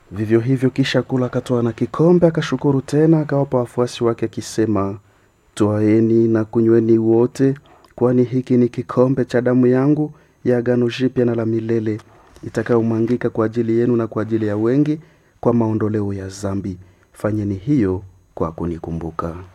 Vivyo hivyo kisha kula akatoa na kikombe, akashukuru tena, akawapa wafuasi wake akisema, twaeni na kunyweni wote, kwani hiki ni kikombe cha damu yangu ya agano jipya na la milele, itakayomwangika kwa ajili yenu na kwa ajili ya wengi kwa maondoleo ya dhambi. Fanyeni hiyo kwa kunikumbuka.